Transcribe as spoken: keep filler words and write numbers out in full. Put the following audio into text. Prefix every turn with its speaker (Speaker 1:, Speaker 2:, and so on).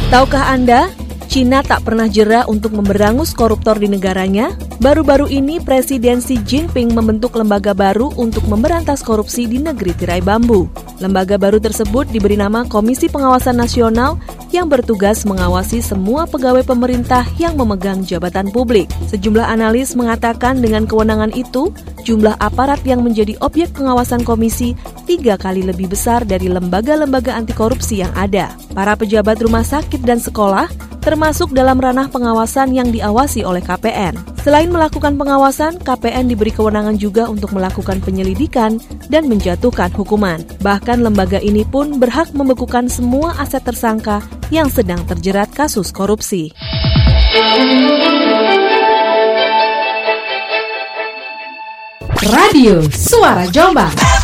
Speaker 1: Tahukah Anda, Cina tak pernah jera untuk memberangus koruptor di negaranya? Baru-baru ini Presiden Xi Jinping membentuk lembaga baru untuk memberantas korupsi di negeri tirai bambu. Lembaga baru tersebut diberi nama Komisi Pengawasan Nasional yang bertugas mengawasi semua pegawai pemerintah yang memegang jabatan publik. Sejumlah analis mengatakan dengan kewenangan itu, jumlah aparat yang menjadi objek pengawasan komisi tiga kali lebih besar dari lembaga-lembaga anti korupsi yang ada. Para pejabat rumah sakit dan sekolah termasuk dalam ranah pengawasan yang diawasi oleh K P N. Selain melakukan pengawasan, K P N diberi kewenangan juga untuk melakukan penyelidikan dan menjatuhkan hukuman. Bahkan lembaga ini pun berhak membekukan semua aset tersangka yang sedang terjerat kasus korupsi.
Speaker 2: Radio Suara Jombang.